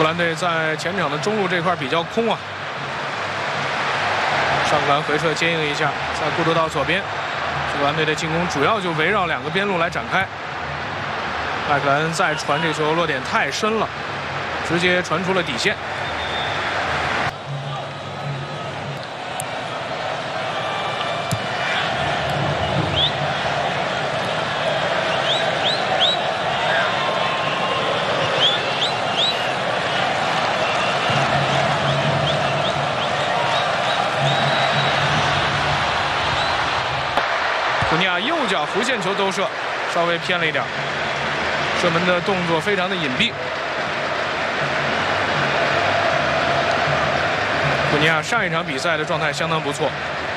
兰队在前场的中路这块比较空啊，上篮回撤接应一下，再过渡到左边。苏格兰队的进攻主要就围绕2个边路来展开。麦克莱恩再传这球落点太深了，直接传出了底线。 库尼亚右脚弧线球兜射，稍微偏了一点，射门的动作非常的隐蔽。库尼亚上一场比赛的状态相当不错，